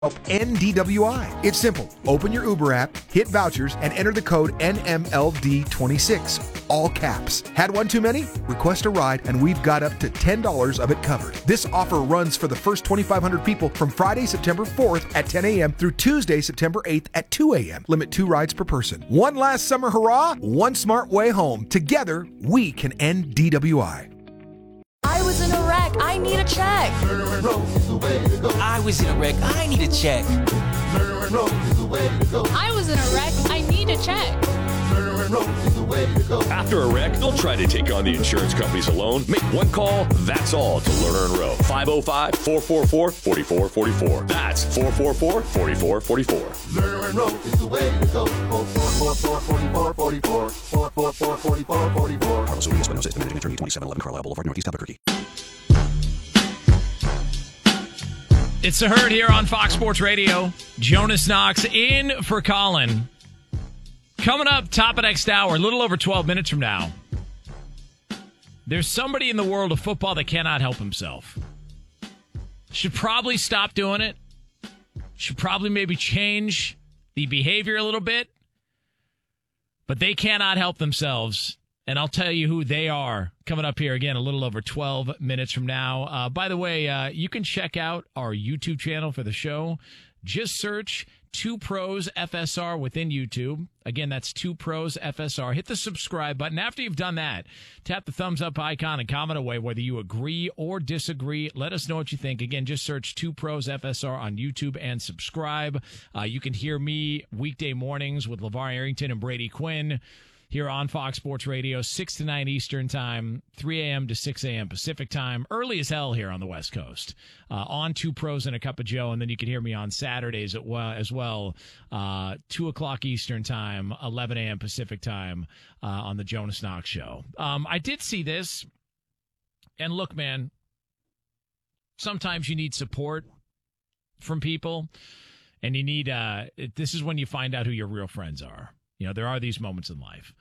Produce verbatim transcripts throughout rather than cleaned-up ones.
N D W I. It's simple. Open your Uber app, hit vouchers, and enter the code N M L D twenty-six. All caps. Had one too many? Request a ride, and we've got up to ten dollars of it covered. This offer runs for the first twenty-five hundred people from Friday, September fourth at ten a.m. through Tuesday, September eighth at two a.m. Limit two rides per person. One last summer hurrah, one smart way home. Together, we can end D W I. I was in a wreck. I need a check. I was in a wreck. I need a check. I was in a wreck. I need a check. After a wreck, don't try to take on the insurance companies alone. Make one call, that's all, to Lerner and Rowe. five oh five, four four four, four four four four. That's four four four, four four four four. Lerner and Rowe is the way to go. four four four, four four four four. four four four, four four four four. Carlos Urias Espinosa is the managing attorney, twenty-seven eleven Carlisle Boulevard, Northeast Albuquerque. It's The Herd here on Fox Sports Radio. Jonas Knox in for Colin. Coming up, top of next hour, a little over twelve minutes from now. There's somebody in the world of football that cannot help himself. Should probably stop doing it. Should probably maybe change the behavior a little bit. But they cannot help themselves. And I'll tell you who they are coming up here again a little over twelve minutes from now. Uh, by the way, uh, you can check out our YouTube channel for the show. Just search Two Pros F S R within YouTube. Again, that's Two Pros F S R. Hit the subscribe button. After you've done that, tap the thumbs up icon and comment away whether you agree or disagree. Let us know what you think. Again, just search Two Pros F S R on YouTube and subscribe. Uh, you can hear me weekday mornings with LeVar Arrington and Brady Quinn here on Fox Sports Radio, six to nine Eastern Time, three a.m. to six a.m. Pacific Time. Early as hell here on the West Coast. Uh, on Two Pros and a Cup of Joe, and then you can hear me on Saturdays at well, as well, uh, two o'clock Eastern Time, eleven a.m. Pacific Time uh, on the Jonas Knox Show. Um, I did see this, and look, man, sometimes you need support from people, and you need, uh, this is when you find out who your real friends are. You know, there are these moments in life.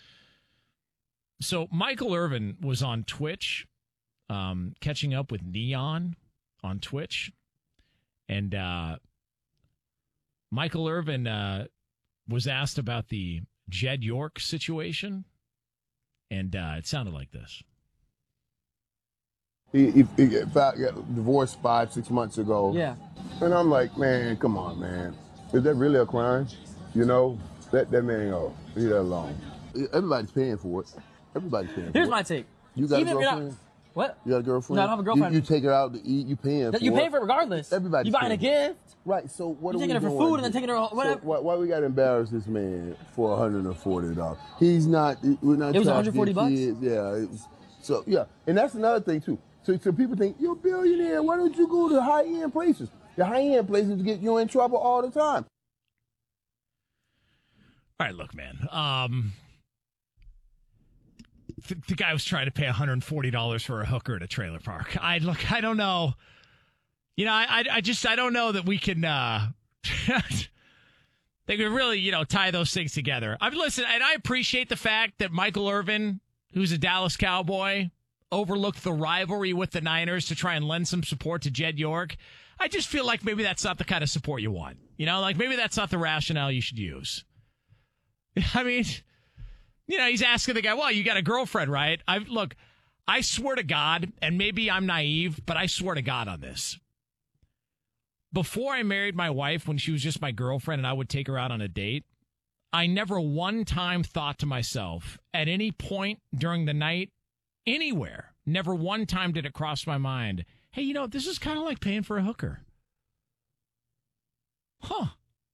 So Michael Irvin was on Twitch, um, catching up with Neon on Twitch. And uh, Michael Irvin uh, was asked about the Jed York situation. And uh, it sounded like this. He, he, he got divorced five, six months ago. Yeah. And I'm like, man, come on, man. Is that really a crime? You know? Let that man go. Leave that alone. Everybody's paying for it. Everybody's paying for Here's it. my take. You got Even a if you're girlfriend? not- What? You got a girlfriend? No, I don't have a girlfriend. You, you take her out to eat, you paying for it. You pay for it regardless. Everybody's You buying a paying. gift. Right, so what You're are we taking her for doing food and then here? taking her whatever. So why, why we got to embarrass this man for one hundred forty dollars? He's not, we're not It was trying to one hundred forty get bucks? kids. Yeah, it was, so yeah, and that's another thing too. So, so people think, you're a billionaire, why don't you go to high-end places? The high-end places get you in trouble all the time. All right, look, man. Um, the, the guy was trying to pay one hundred forty dollars for a hooker at a trailer park. I look, I don't know. You know, I, I, I just, I don't know that we can. Uh, they could really, you know, tie those things together. I mean, listen, and I appreciate the fact that Michael Irvin, who's a Dallas Cowboy, overlooked the rivalry with the Niners to try and lend some support to Jed York. I just feel like maybe that's not the kind of support you want. You know, like maybe that's not the rationale you should use. I mean, you know, he's asking the guy, well, you got a girlfriend, right? I look, I swear to God, and maybe I'm naive, but I swear to God on this. Before I married my wife, when she was just my girlfriend and I would take her out on a date, I never one time thought to myself at any point during the night, anywhere, never one time did it cross my mind, hey, you know, this is kind of like paying for a hooker. Huh.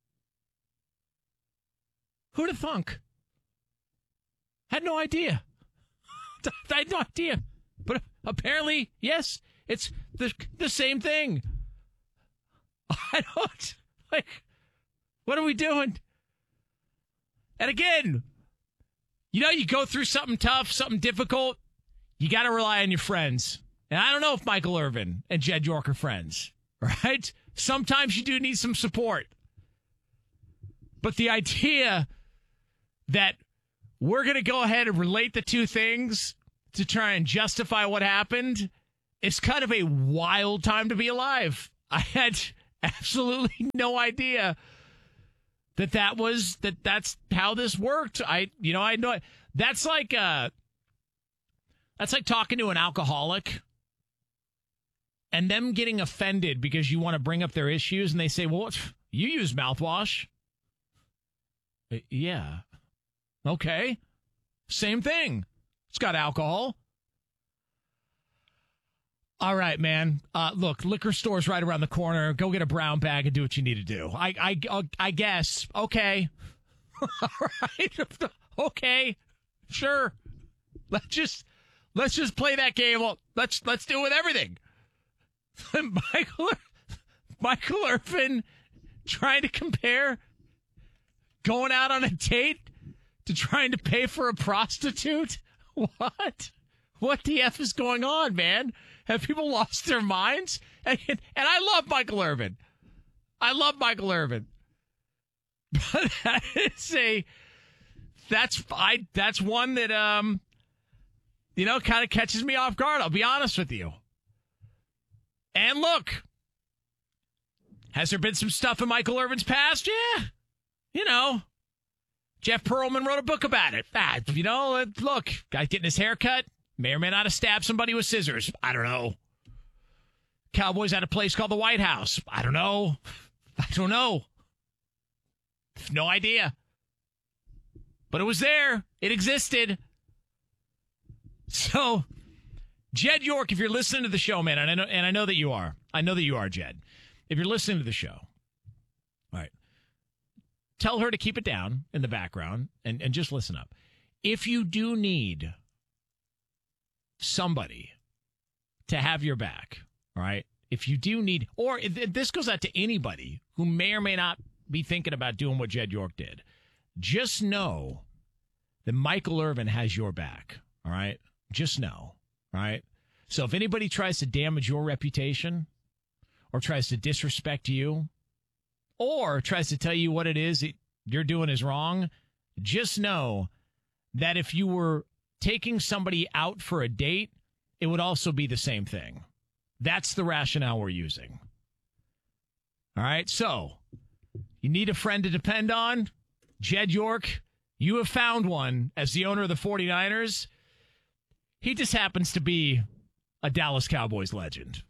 Who'd have thunk? Had no idea. I had no idea. But apparently, yes, it's the the same thing. I don't, like, what are we doing? And again, you know, you go through something tough, something difficult, you got to rely on your friends. And I don't know if Michael Irvin and Jed York are friends, right? Sometimes you do need some support. But the idea that we're going to go ahead and relate the two things to try and justify what happened is kind of a wild time to be alive. I had absolutely no idea that that was that that's how this worked. I, you know, I know that's like uh, that's like talking to an alcoholic and them getting offended because you want to bring up their issues, and they say, "Well, you use mouthwash." Yeah. Okay. Same thing. It's got alcohol. All right, man. Uh, look, liquor store's right around the corner. Go get a brown bag and do what you need to do. I, I, I guess. Okay. All right. Okay. Sure. Let's just let's just play that game. Let's let's do it with everything. Michael Michael Irvin trying to compare going out on a date to trying to pay for a prostitute? What? What the F is going on, man? Have people lost their minds? And, and I love Michael Irvin. I love Michael Irvin. But that is a that's I that's one that um you know kind of catches me off guard. I'll be honest with you. And look, has there been some stuff in Michael Irvin's past? Yeah. You know, Jeff Pearlman wrote a book about it. Ah, you know, look, guy getting his hair cut, may or may not have stabbed somebody with scissors. I don't know. Cowboys at a place called the White House. I don't know. I don't know. No idea. But it was there. It existed. So, Jed York, if you're listening to the show, man, and I know, and I know that you are. I know that you are, Jed. If you're listening to the show, all right, tell her to keep it down in the background and, and just listen up. If you do need somebody to have your back, all right, if you do need, or if this goes out to anybody who may or may not be thinking about doing what Jed York did, just know that Michael Irvin has your back, all right? Just know, all right? So if anybody tries to damage your reputation or tries to disrespect you or tries to tell you what it is that you're doing is wrong, just know that if you were taking somebody out for a date, it would also be the same thing. That's the rationale we're using. All right, so you need a friend to depend on? Jed York, you have found one as the owner of the 49ers. He just happens to be a Dallas Cowboys legend.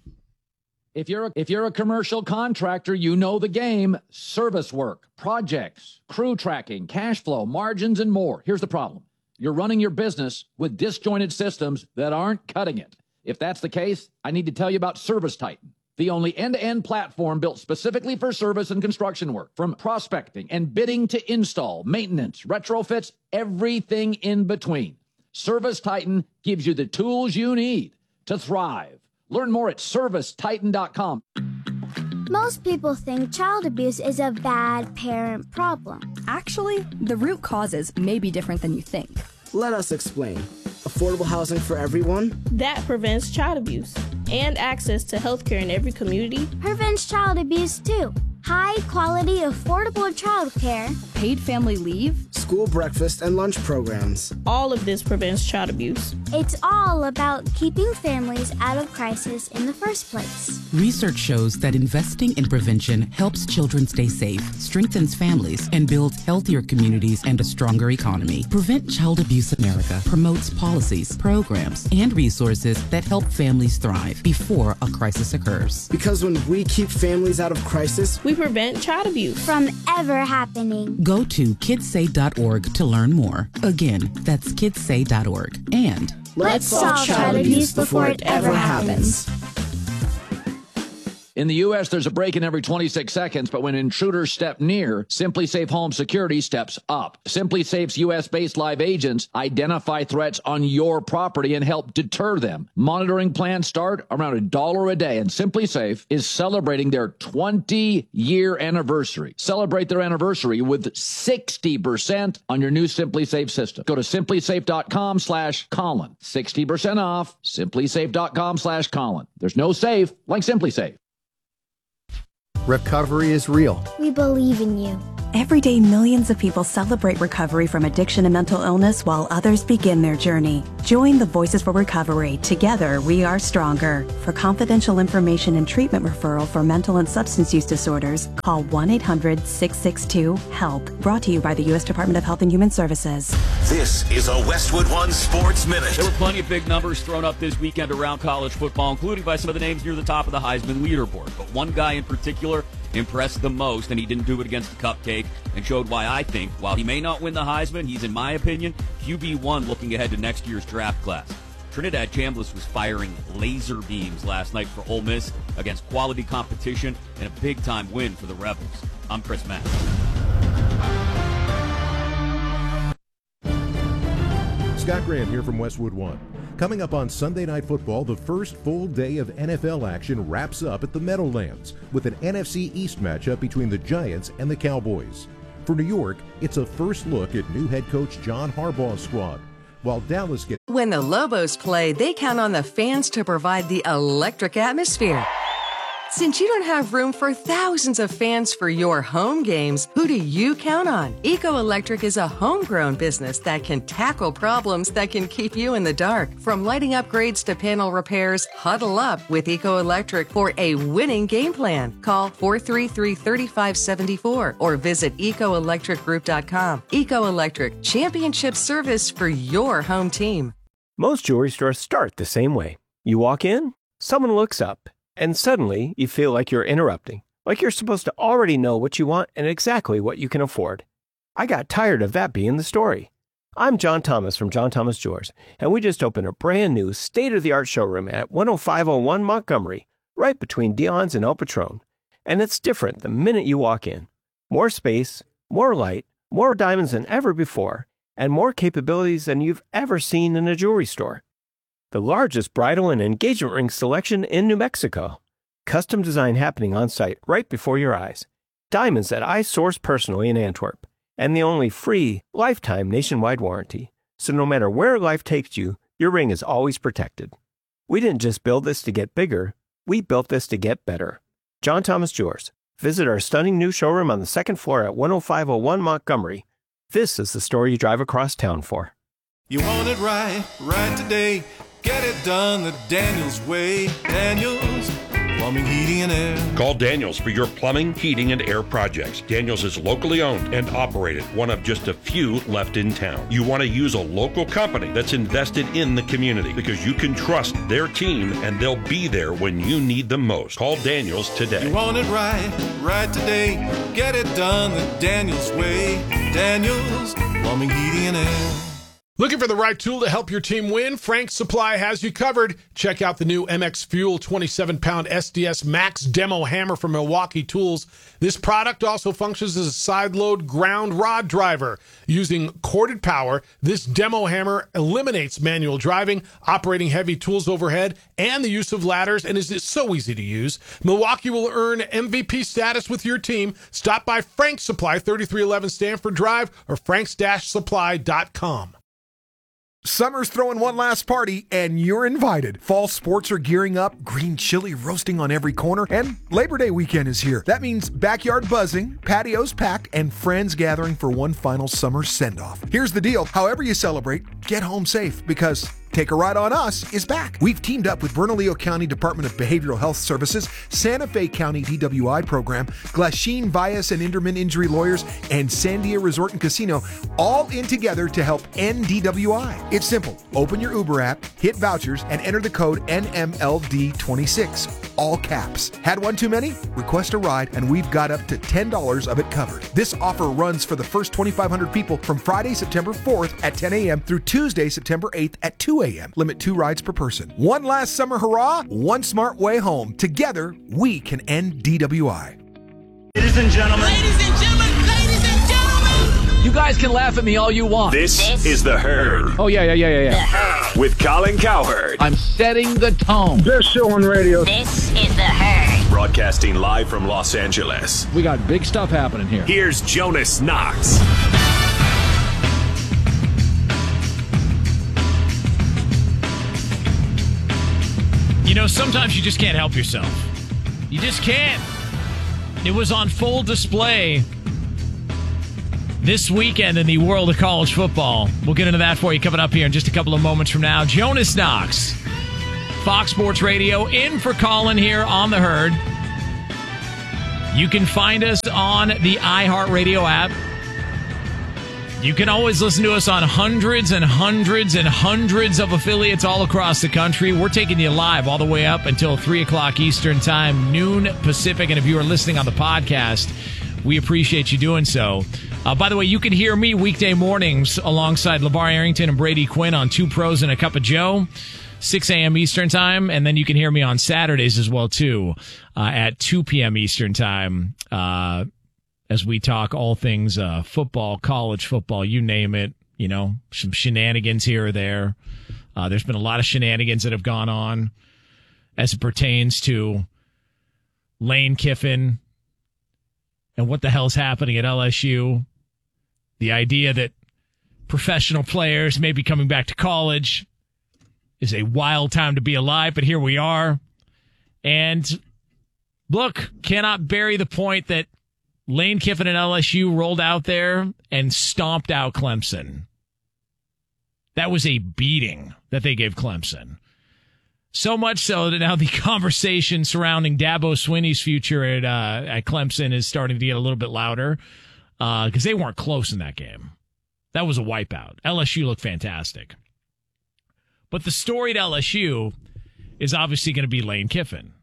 If you're a, if you're a commercial contractor, you know the game. Service work, projects, crew tracking, cash flow, margins, and more. Here's the problem. You're running your business with disjointed systems that aren't cutting it. If that's the case, I need to tell you about Service Titan, the only end-to-end platform built specifically for service and construction work. From prospecting and bidding to install, maintenance, retrofits, everything in between. Service Titan gives you the tools you need to thrive. Learn more at service titan dot com. Most people think child abuse is a bad parent problem. Actually, the root causes may be different than you think. Let us explain. Affordable housing for everyone? That prevents child abuse. And access to health care in every community. Prevents child abuse, too. High-quality, affordable child care. Paid family leave. School breakfast and lunch programs. All of this prevents child abuse. It's all about keeping families out of crisis in the first place. Research shows that investing in prevention helps children stay safe, strengthens families, and builds healthier communities and a stronger economy. Prevent Child Abuse America promotes policies, programs, and resources that help families thrive before a crisis occurs. Because when we keep families out of crisis, we prevent child abuse from ever happening. Go to kids say dot org to learn more. Again, that's kids say dot org. And let's solve child abuse before it ever happens. In the U S, there's a break in every twenty-six seconds, but when intruders step near, SimpliSafe Home Security steps up. SimpliSafe's U S-based live agents identify threats on your property and help deter them. Monitoring plans start around a dollar a day, and SimpliSafe is celebrating their twenty-year anniversary. Celebrate their anniversary with sixty percent on your new SimpliSafe system. Go to simplisafe.com slash Colin. sixty percent off, simplisafe.com slash Colin. There's no safe like SimpliSafe. Recovery is real. We believe in you. Every day, millions of people celebrate recovery from addiction and mental illness while others begin their journey. Join the Voices for Recovery. Together, we are stronger. For confidential information and treatment referral for mental and substance use disorders, call one eight hundred six six two HELP. Brought to you by the U S Department of Health and Human Services. This is a Westwood One Sports Minute. There were plenty of big numbers thrown up this weekend around college football, including by some of the names near the top of the Heisman leaderboard. But one guy in particular impressed the most, and he didn't do it against the cupcake, and showed why I think, while he may not win the Heisman, he's, in my opinion, Q B one looking ahead to next year's draft class. Trinidad Chambliss was firing laser beams last night for Ole Miss against quality competition and a big-time win for the Rebels. I'm Chris Mack. Scott Graham here from Westwood One. Coming up on Sunday Night Football, the first full day of N F L action wraps up at the Meadowlands with an N F C East matchup between the Giants and the Cowboys. For New York, it's a first look at new head coach John Harbaugh's squad, while Dallas gets... When the Lobos play, they count on the fans to provide the electric atmosphere. Since you don't have room for thousands of fans for your home games, who do you count on? Eco Electric is a homegrown business that can tackle problems that can keep you in the dark. From lighting upgrades to panel repairs, huddle up with Eco Electric for a winning game plan. Call four three three, three five seven four or visit eco electric group dot com. Eco Electric, championship service for your home team. Most jewelry stores start the same way. You walk in, someone looks up, and suddenly, you feel like you're interrupting, like you're supposed to already know what you want and exactly what you can afford. I got tired of that being the story. I'm John Thomas from John Thomas Jewelers, and we just opened a brand new state-of-the-art showroom at one oh five oh one Montgomery, right between Dion's and El Patron. And it's different the minute you walk in. More space, more light, more diamonds than ever before, and more capabilities than you've ever seen in a jewelry store. The largest bridal and engagement ring selection in New Mexico. Custom design happening on site right before your eyes. Diamonds that I source personally in Antwerp. And the only free, lifetime nationwide warranty. So no matter where life takes you, your ring is always protected. We didn't just build this to get bigger, we built this to get better. John Thomas Jewelers. Visit our stunning new showroom on the second floor at one oh five oh one Montgomery. This is the store you drive across town for. You want it right, right today. Get it done the Daniels way. Daniels Plumbing, Heating, and Air. Call Daniels for your plumbing, heating, and air projects. Daniels is locally owned and operated, one of just a few left in town. You want to use a local company that's invested in the community because you can trust their team and they'll be there when you need them most. Call Daniels today. You want it right, right today. Get it done the Daniels way. Daniels Plumbing, Heating, and Air. Looking for the right tool to help your team win? Frank's Supply has you covered. Check out the new M X Fuel twenty-seven pound S D S Max Demo Hammer from Milwaukee Tools. This product also functions as a side-load ground rod driver. Using corded power, this demo hammer eliminates manual driving, operating heavy tools overhead, and the use of ladders, and is so easy to use. Milwaukee will earn M V P status with your team. Stop by Frank's Supply, thirty-three eleven Stanford Drive, or franks dash supply dot com. Summer's throwing one last party, and you're invited. Fall sports are gearing up, green chili roasting on every corner, and Labor Day weekend is here. That means backyard buzzing, patios packed, and friends gathering for one final summer send-off. Here's the deal. However you celebrate, get home safe, because Take a Ride on Us is back. We've teamed up with Bernalillo County Department of Behavioral Health Services, Santa Fe County D W I program, Glasheen Bias and Inderman Injury Lawyers, and Sandia Resort and Casino, all in together to help end D W I. It's simple. Open your Uber app, hit vouchers, and enter the code N M L D twenty-six. All caps. Had one too many? Request a ride, and we've got up to ten dollars of it covered. This offer runs for the first twenty-five hundred people from Friday, September fourth at ten a.m. through Tuesday, September eighth at two a.m. Limit two rides per person. One last summer hurrah, one smart way home. Together, we can end D W I. Ladies and gentlemen. Ladies and gentlemen. Ladies and gentlemen. You guys can laugh at me all you want. This, this is The Herd. Oh, yeah, yeah, yeah, yeah, yeah. With Colin Cowherd. I'm setting the tone. Best show on radio. This is The Herd. Broadcasting live from Los Angeles. We got big stuff happening here. Here's Jonas Knox. You know, sometimes you just can't help yourself. You just can't. It was on full display this weekend in the world of college football. We'll get into that for you coming up here in just a couple of moments from now. Jonas Knox, Fox Sports Radio, in for Colin here on The Herd. You can find us on the iHeartRadio app. You can always listen to us on hundreds and hundreds and hundreds of affiliates all across the country. We're taking you live all the way up until three o'clock Eastern Time, noon Pacific. And if you are listening on the podcast, we appreciate you doing so. Uh, by the way, you can hear me weekday mornings alongside LeVar Arrington and Brady Quinn on Two Pros and a Cup of Joe, six a.m. Eastern Time. And then you can hear me on Saturdays as well, too, uh, at two p.m. Eastern Time, uh, as we talk all things uh, football, college football, you name it. You know, some shenanigans here or there. Uh, there's been a lot of shenanigans that have gone on as it pertains to Lane Kiffin and what the hell's happening at L S U. The idea that professional players may be coming back to college is a wild time to be alive, but here we are. And look, cannot bury the point that Lane Kiffin and L S U rolled out there and stomped out Clemson. That was a beating that they gave Clemson. So much so that now the conversation surrounding Dabo Swinney's future at uh, at Clemson is starting to get a little bit louder because uh, they weren't close in that game. That was a wipeout. L S U looked fantastic. But the story at L S U is obviously going to be Lane Kiffin.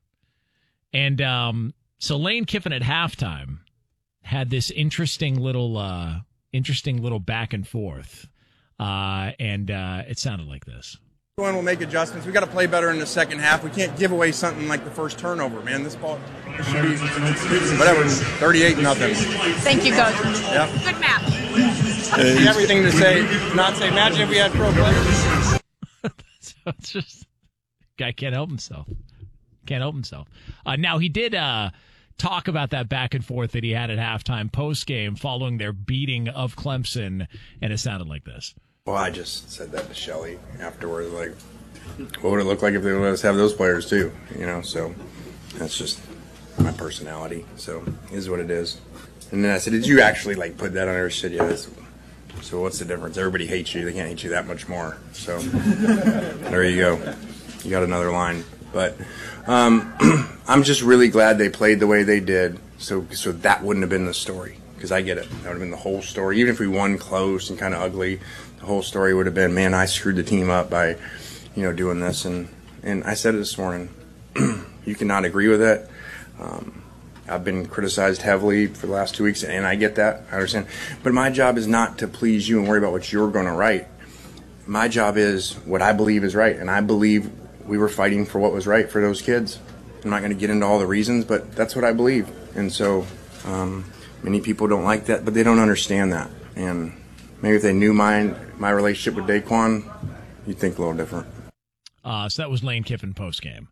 And um, so Lane Kiffin at halftime had this interesting little uh, interesting little back and forth. Uh, and uh, it sounded like this. We'll make adjustments. We got to play better in the second half. We can't give away something like the first turnover, man. This ball this should be whatever, thirty-eight nothing. Thank you, Coach. Yeah. Good map. Everything to say, not say. Imagine if we had pro players. So it's just guy can't help himself. Can't help himself. Uh, now he did uh, talk about that back and forth that he had at halftime, post game, following their beating of Clemson, and it sounded like this. Well, I just said that to Shelly afterwards. Like, what would it look like if they let us have those players too? You know, so that's just my personality. So it is what it is. And then I said, "Did you actually like put that on her?" She said, "Yeah." That's, so what's the difference? Everybody hates you. They can't hate you that much more. So there you go. You got another line. But um, I'm just really glad they played the way they did. So so that wouldn't have been the story. Because I get it. That would have been the whole story. Even if we won close and kind of ugly, the whole story would have been, man, I screwed the team up by, you know, doing this. And, and I said it this morning. You cannot agree with it. Um, I've been criticized heavily for the last two weeks, and I get that. I understand. But my job is not to please you and worry about what you're going to write. My job is what I believe is right. And I believe we were fighting for what was right for those kids. I'm not going to get into all the reasons, but that's what I believe. And so um, many people don't like that, but they don't understand that. And maybe if they knew my, my relationship with Daquan, you'd think a little different. Uh, so that was Lane Kiffin postgame.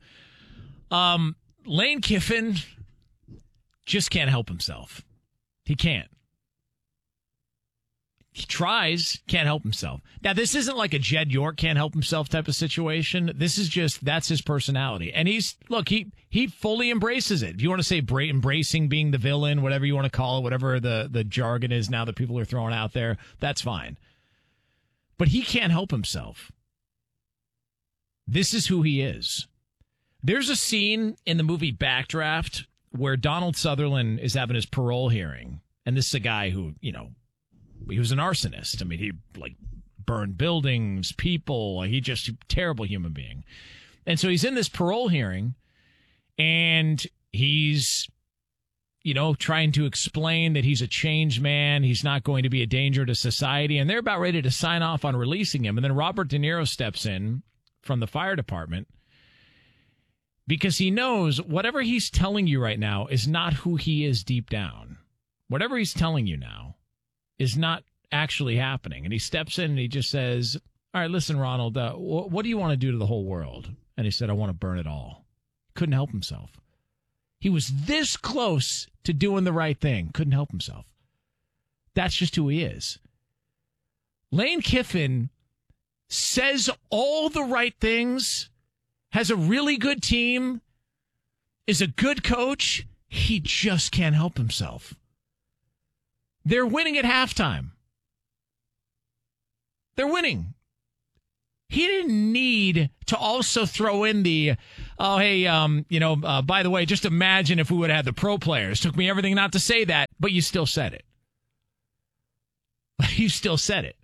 Um, Lane Kiffin just can't help himself. He can't. He tries, can't help himself. Now, this isn't like a Jed York can't help himself type of situation. This is just, that's his personality. And he's, look, he he fully embraces it. If you want to say bra- embracing being the villain, whatever you want to call it, whatever the, the jargon is now that people are throwing out there, that's fine. But he can't help himself. This is who he is. There's a scene in the movie Backdraft where Donald Sutherland is having his parole hearing. And this is a guy who, you know, he was an arsonist. I mean, he like burned buildings, people. He just a terrible human being. And so he's in this parole hearing, and he's, you know, trying to explain that he's a changed man. He's not going to be a danger to society. And they're about ready to sign off on releasing him. And then Robert De Niro steps in from the fire department because he knows whatever he's telling you right now is not who he is deep down. Whatever he's telling you now is not actually happening. And he steps in and he just says, all right, listen, Ronald, uh, wh- what do you want to do to the whole world? And he said, I want to burn it all. Couldn't help himself. He was this close to doing the right thing. Couldn't help himself. That's just who he is. Lane Kiffin says all the right things, has a really good team, is a good coach. He just can't help himself. They're winning at halftime. They're winning. He didn't need to also throw in the, oh, hey, um, you know, uh, by the way, just imagine if we would have had the pro players. Took me everything not to say that, but you still said it. You still said it.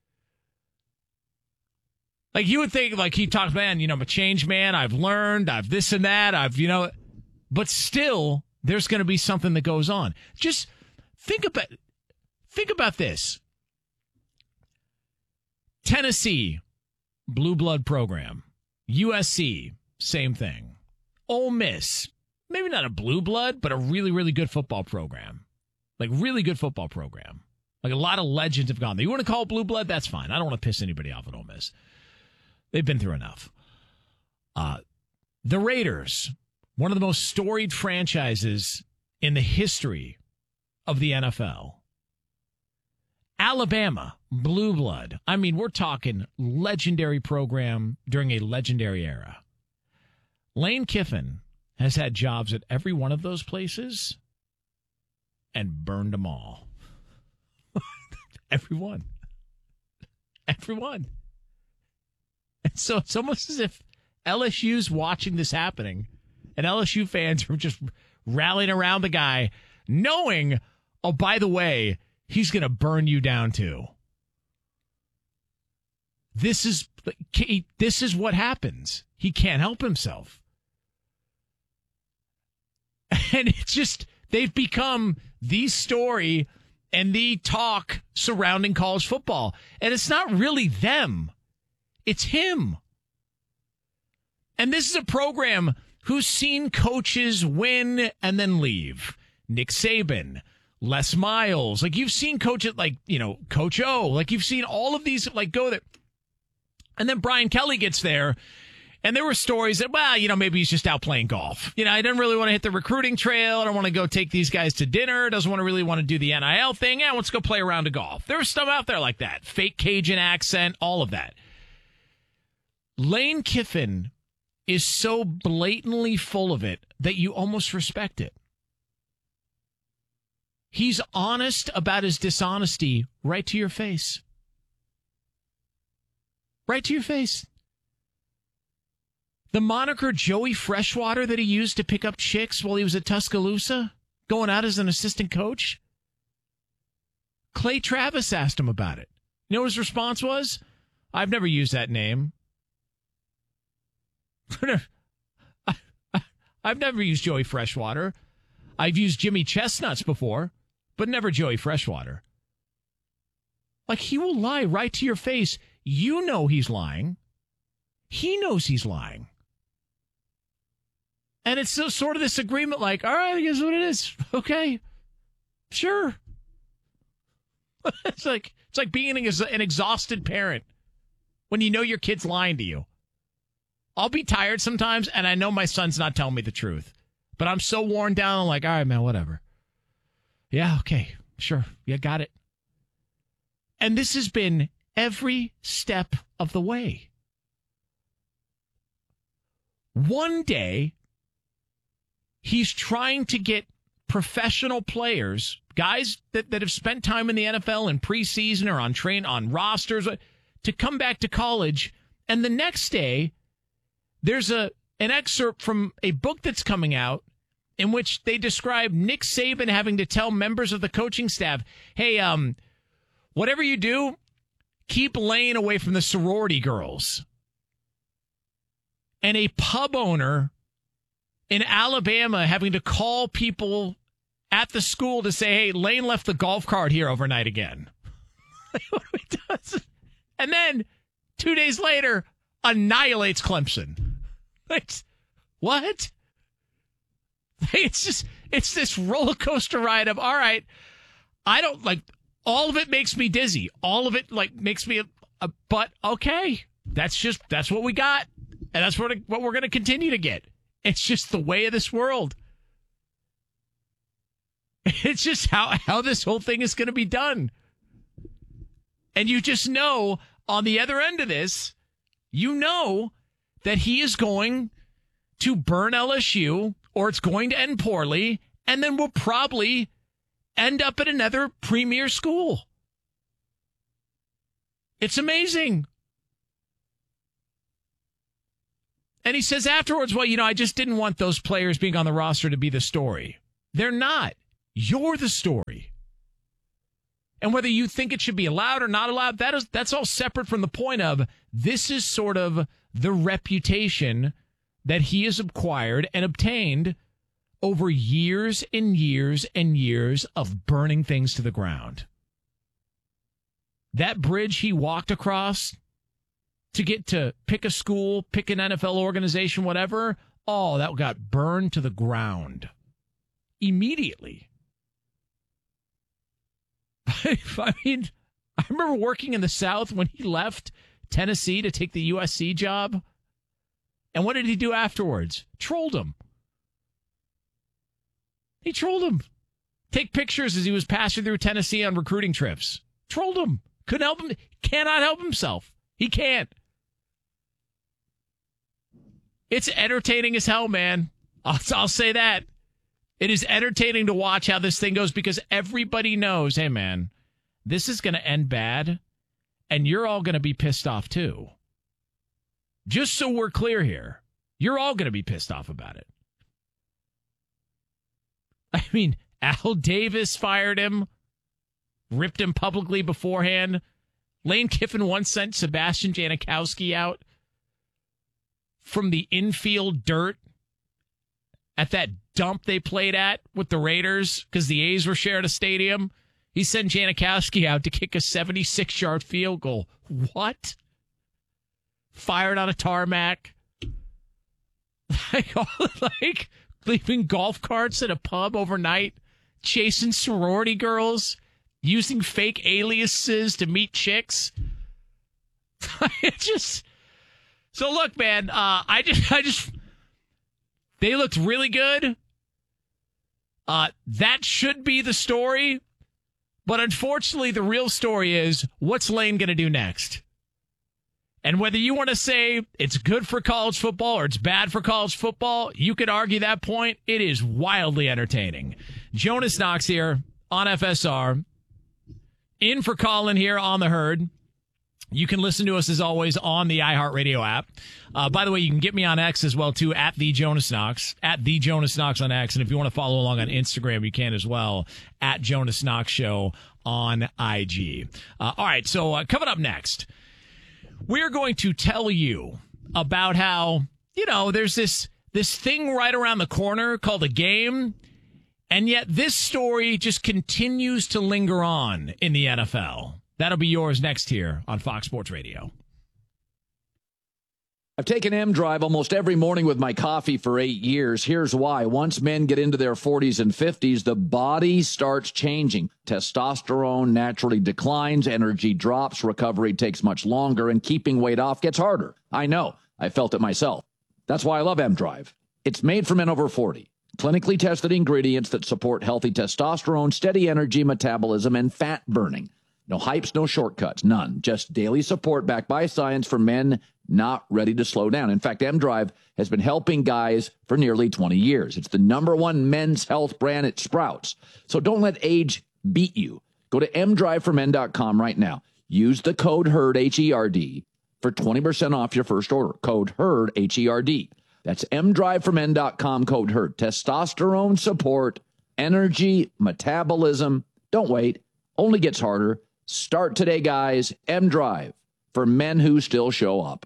Like, you would think, like, he talks, man, you know, I'm a changed man. I've learned. I've this and that. I've, you know, but still, there's going to be something that goes on. Just think about, think about this. Tennessee, blue blood program. U S C, same thing. Ole Miss, maybe not a blue blood, but a really, really good football program. Like, really good football program. Like, a lot of legends have gone there. You want to call it blue blood? That's fine. I don't want to piss anybody off at Ole Miss. They've been through enough. Uh, the Raiders, one of the most storied franchises in the history of the N F L. Alabama, blue blood. I mean, we're talking legendary program during a legendary era. Lane Kiffin has had jobs at every one of those places and burned them all. Everyone. Everyone. And so it's almost as if L S U's watching this happening, and L S U fans are just rallying around the guy, knowing, oh, by the way, he's going to burn you down too. This is this is what happens. He can't help himself. And it's just, they've become the story and the talk surrounding college football. And it's not really them. It's him. And this is a program who's seen coaches win and then leave. Nick Saban, Les Miles. Like, you've seen coaches like, you know, Coach O. Like, you've seen all of these, like, go there. And then Brian Kelly gets there. And there were stories that, well, you know, maybe he's just out playing golf. You know, I didn't really want to hit the recruiting trail. I don't want to go take these guys to dinner. Doesn't want to really want to do the N I L thing. Yeah, let's go play a round of golf. There was stuff out there like that. Fake Cajun accent, all of that. Lane Kiffin is so blatantly full of it that you almost respect it. He's honest about his dishonesty right to your face. Right to your face. The moniker Joey Freshwater that he used to pick up chicks while he was at Tuscaloosa, going out as an assistant coach. Clay Travis asked him about it. You know what his response was? I've never used that name. I've never used Joey Freshwater. I've used Jimmy Chestnuts before, but never Joey Freshwater. Like, he will lie right to your face. You know he's lying. He knows he's lying. And it's so, sort of this agreement like, all right, I guess what it is. Okay, sure. It's like it's like being an, an exhausted parent when you know your kid's lying to you. I'll be tired sometimes, and I know my son's not telling me the truth. But I'm so worn down, I'm like, all right, man, whatever. Yeah, okay, sure. Yeah, got it. And this has been every step of the way. One day, he's trying to get professional players, guys that, that have spent time in the N F L in preseason or on train on rosters, to come back to college. And the next day, there's a an excerpt from a book that's coming out in which they describe Nick Saban having to tell members of the coaching staff, hey, um, whatever you do, keep Lane away from the sorority girls. And a pub owner in Alabama having to call people at the school to say, hey, Lane left the golf cart here overnight again. And then two days later, annihilates Clemson. It's, what? It's just, it's this roller coaster ride of, all right, I don't like, all of it makes me dizzy. All of it like makes me, a, a, but okay, that's just, that's what we got. And that's what, what we're going to continue to get. It's just the way of this world. It's just how, how this whole thing is going to be done. And you just know on the other end of this, you know that he is going to burn L S U, or it's going to end poorly, and then we'll probably end up at another premier school. It's amazing. And he says afterwards, well, you know, I just didn't want those players being on the roster to be the story. They're not. You're the story. And whether you think it should be allowed or not allowed, that is that's all separate from the point of this is sort of the reputation that he has acquired and obtained over years and years and years of burning things to the ground. That bridge he walked across to get to pick a school, pick an N F L organization, whatever, oh, that got burned to the ground immediately. I mean, I remember working in the South when he left Tennessee to take the U S C job. And what did he do afterwards? Trolled him. He trolled him. Take pictures as he was passing through Tennessee on recruiting trips. Trolled him. Couldn't help him. Cannot help himself. He can't. It's entertaining as hell, man. I'll, I'll say that. It is entertaining to watch how this thing goes because everybody knows, hey, man, this is going to end bad, and you're all going to be pissed off, too. Just so we're clear here, you're all going to be pissed off about it. I mean, Al Davis fired him, ripped him publicly beforehand. Lane Kiffin once sent Sebastian Janikowski out from the infield dirt at that dump they played at with the Raiders because the A's were sharing a stadium. He sent Janikowski out to kick a seventy-six-yard field goal. What? Fired on a tarmac. Like, like leaving golf carts at a pub overnight, chasing sorority girls, using fake aliases to meet chicks. It just... So look, man, uh, I just, I just, they looked really good. Uh, that should be the story. But unfortunately, the real story is, what's Lane going to do next? And whether you want to say it's good for college football or it's bad for college football, you could argue that point. It is wildly entertaining. Jonas Knox here on F S R. In for Colin here on The Herd. You can listen to us, as always, on the iHeartRadio app. Uh, by the way, you can get me on X as well, too, at the Jonas Knox, at the Jonas Knox on X. And if you want to follow along on Instagram, you can as well, at Jonas Knox Show on I G. Uh, all right, so uh, coming up next, we're going to tell you about how, you know, there's this this thing right around the corner called a game, and yet this story just continues to linger on in the N F L. That'll be yours next here on Fox Sports Radio. I've taken M-Drive almost every morning with my coffee for eight years. Here's why. Once men get into their forties and fifties, the body starts changing. Testosterone naturally declines, energy drops, recovery takes much longer, and keeping weight off gets harder. I know. I felt it myself. That's why I love M-Drive. It's made for men over forty. Clinically tested ingredients that support healthy testosterone, steady energy, metabolism, and fat burning. No hypes, no shortcuts, none. Just daily support backed by science for men not ready to slow down. In fact, M-Drive has been helping guys for nearly twenty years. It's the number one men's health brand at Sprouts. So don't let age beat you. Go to m drive for men dot com right now. Use the code HERD, H E R D, for twenty percent off your first order. Code HERD, H E R D. That's m drive for men dot com, code HERD. Testosterone support, energy, metabolism. Don't wait. Only gets harder. Start today, guys. M-Drive, for men who still show up.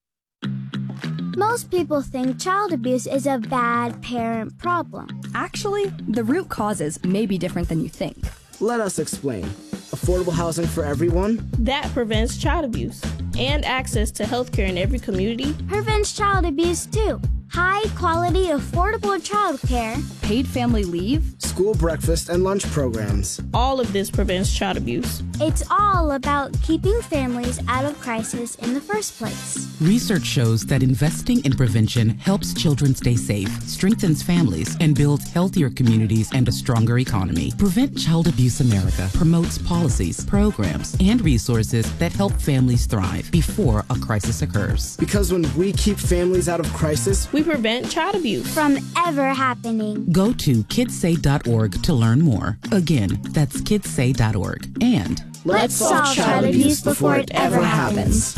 Most people think child abuse is a bad parent problem. Actually, the root causes may be different than you think. Let us explain. Affordable housing for everyone? That prevents child abuse. And access to healthcare in every community. Prevents child abuse, too. High quality, affordable childcare. Paid family leave. School breakfast and lunch programs. All of this prevents child abuse. It's all about keeping families out of crisis in the first place. Research shows that investing in prevention helps children stay safe, strengthens families, and builds healthier communities and a stronger economy. Prevent Child Abuse America promotes policies, programs, and resources that help families thrive before a crisis occurs. Because when we keep families out of crisis, we prevent child abuse from ever happening. Go to kids say dot org to learn more. Again, that's kids say dot org. And let's solve child abuse before it ever happens.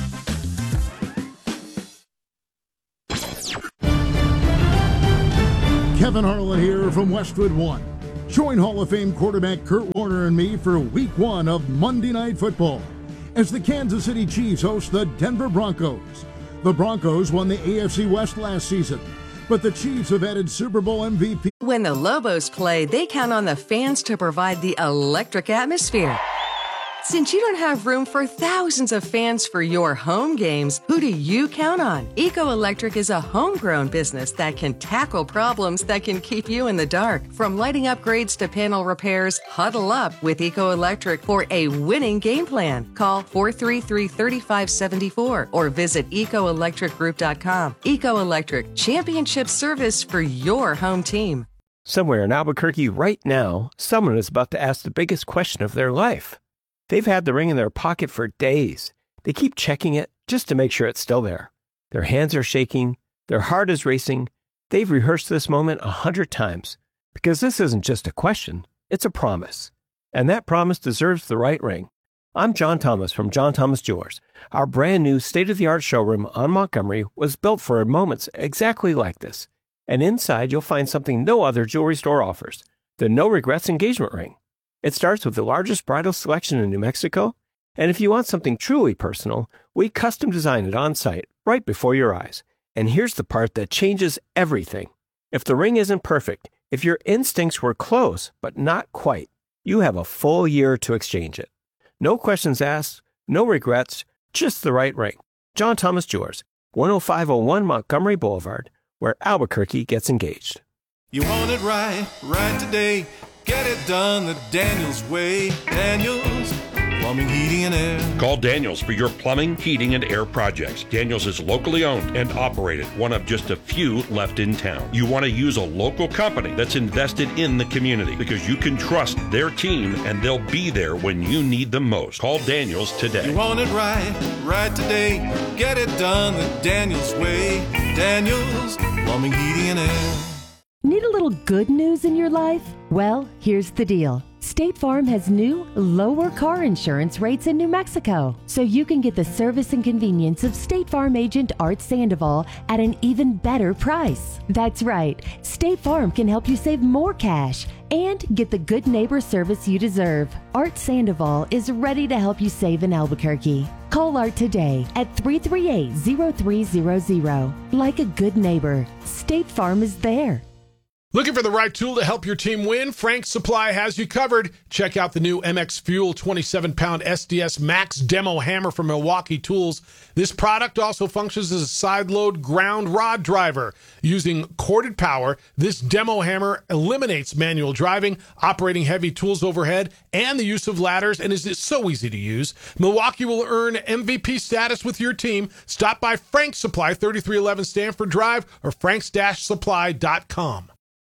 Kevin Harlan here from Westwood One. Join Hall of Fame quarterback Kurt Warner and me for week one of Monday Night Football as the Kansas City Chiefs host the Denver Broncos. The Broncos won the A F C West last season, but the Chiefs have added Super Bowl M V P. When the Lobos play, they count on the fans to provide the electric atmosphere. Since you don't have room for thousands of fans for your home games, who do you count on? Eco Electric is a homegrown business that can tackle problems that can keep you in the dark. From lighting upgrades to panel repairs, huddle up with Eco Electric for a winning game plan. Call four three three, three five seven four or visit eco electric group dot com. Eco Electric, championship service for your home team. Somewhere in Albuquerque right now, someone is about to ask the biggest question of their life. They've had the ring in their pocket for days. They keep checking it just to make sure it's still there. Their hands are shaking. Their heart is racing. They've rehearsed this moment a hundred times because this isn't just a question. It's a promise. And that promise deserves the right ring. I'm John Thomas from John Thomas Jewelers. Our brand new state-of-the-art showroom on Montgomery was built for moments exactly like this. And inside, you'll find something no other jewelry store offers, the No Regrets engagement ring. It starts with the largest bridal selection in New Mexico, and if you want something truly personal, we custom design it on site, right before your eyes. And here's the part that changes everything. If the ring isn't perfect, if your instincts were close, but not quite, you have a full year to exchange it. No questions asked, no regrets, just the right ring. John Thomas Jewelers, one oh five oh one Montgomery Boulevard, where Albuquerque gets engaged. You want it right, right today. Get it done the Daniels way. Daniels Plumbing, Heating, and Air. Call Daniels for your plumbing, heating, and air projects. Daniels is locally owned and operated, one of just a few left in town. You want to use a local company that's invested in the community because you can trust their team and they'll be there when you need them most. Call Daniels today. You want it right, right today. Get it done the Daniels way. Daniels Plumbing, Heating, and Air. Need a little good news in your life? Well, here's the deal. State Farm has new, lower car insurance rates in New Mexico, so you can get the service and convenience of State Farm agent Art Sandoval at an even better price. That's right, State Farm can help you save more cash and get the good neighbor service you deserve. Art Sandoval is ready to help you save in Albuquerque. Call Art today at three three eight, zero three zero zero. Like a good neighbor, State Farm is there. Looking for the right tool to help your team win? Frank's Supply has you covered. Check out the new M X Fuel twenty-seven pound S D S Max Demo Hammer from Milwaukee Tools. This product also functions as a side-load ground rod driver. Using corded power, this demo hammer eliminates manual driving, operating heavy tools overhead, and the use of ladders, and is so easy to use. Milwaukee will earn M V P status with your team. Stop by Frank's Supply, thirty-three eleven Stanford Drive, or franks dash supply dot com.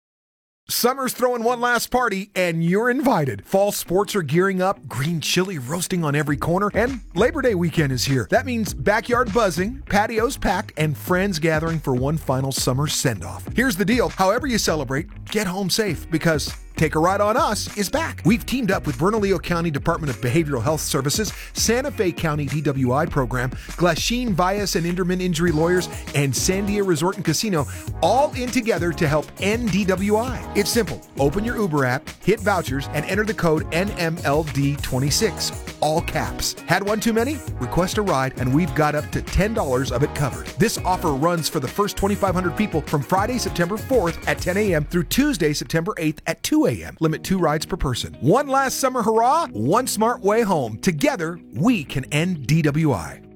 Summer's throwing one last party, and you're invited. Fall sports are gearing up, green chili roasting on every corner, and Labor Day weekend is here. That means backyard buzzing, patios packed, and friends gathering for one final summer send-off. Here's the deal. However you celebrate, get home safe, because Take a Ride on Us is back. We've teamed up with Bernalillo County Department of Behavioral Health Services, Santa Fe County D W I program, Glasheen Bias and Inderman Injury Lawyers, and Sandia Resort and Casino, all in together to help end D W I. It's simple. Open your Uber app, hit vouchers, and enter the code N M L D twenty-six, all caps. Had one too many? Request a ride, and we've got up to ten dollars of it covered. This offer runs for the first twenty-five hundred people from Friday, September fourth at ten a.m. through Tuesday, September eighth at two a.m. Limit two rides per person. One last summer hurrah, one smart way home. Together, we can end D W I.